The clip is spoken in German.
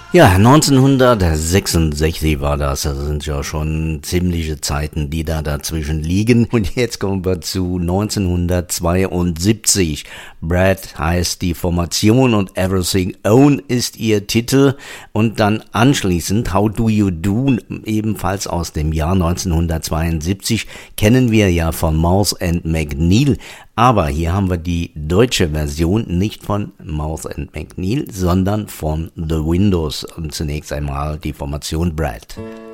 Ja, 1966 war das. Das sind ja schon ziemliche Zeiten, die da dazwischen liegen. Und jetzt kommen wir zu 1972. Brad heißt die Formation und Everything Own ist ihr Titel. Und dann anschließend How Do You Do, ebenfalls aus dem Jahr 1972, kennen wir ja von Mouse and McNeil. Aber hier haben wir die deutsche Version nicht von Mouse and McNeil, sondern von The Windows. Und zunächst einmal die Formation Brad.